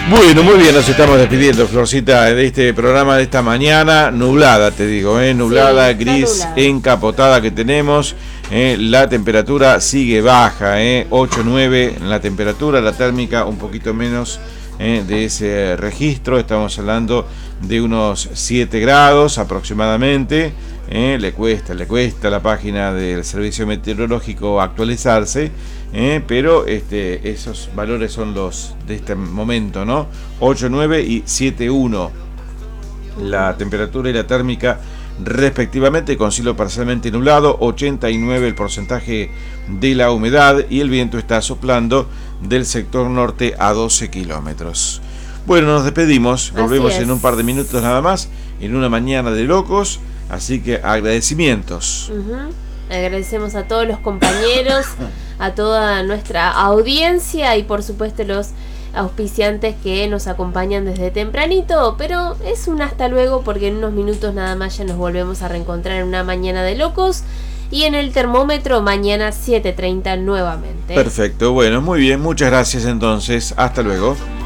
Bueno, muy bien, nos estamos despidiendo, Florcita, de este programa de esta mañana, nublada, te digo, nublada, sí, gris, nublada, encapotada que tenemos, la temperatura sigue baja, 8, 9 en la temperatura, la térmica un poquito menos de ese registro, estamos hablando de unos 7 grados aproximadamente. Le cuesta a la página del Servicio Meteorológico actualizarse, pero esos valores son los de este momento, ¿no? 8, 9 y 7, 1 la temperatura y la térmica respectivamente, con cielo parcialmente nublado, 89 el porcentaje de la humedad y el viento está soplando del sector norte a 12 kilómetros. Bueno, nos despedimos, volvemos en un par de minutos nada más, en una mañana de locos. Así que agradecimientos. Agradecemos a todos los compañeros, a toda nuestra audiencia y por supuesto los auspiciantes que nos acompañan desde tempranito. Pero es un hasta luego porque en unos minutos nada más ya nos volvemos a reencontrar en una mañana de locos. Y en el termómetro mañana 7:30 nuevamente. Perfecto, bueno, muy bien, muchas gracias entonces. Hasta luego.